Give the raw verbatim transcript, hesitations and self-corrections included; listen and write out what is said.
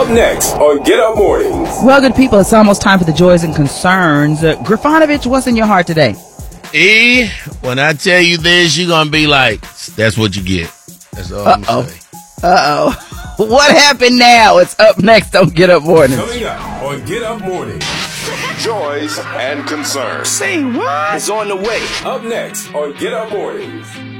Up next on Get Up Mornings. Well, good people, it's almost time for the joys and concerns. Uh, Grifonovich, what's in your heart today? E, when I tell you this, you're going to be like, that's what you get. That's all I'm Uh-oh. saying. Uh-oh. What happened now? It's up next on Get Up Mornings. Coming up on Get Up Mornings. Joys and concerns. Say what? It's on the way. Up next on Get Up Mornings.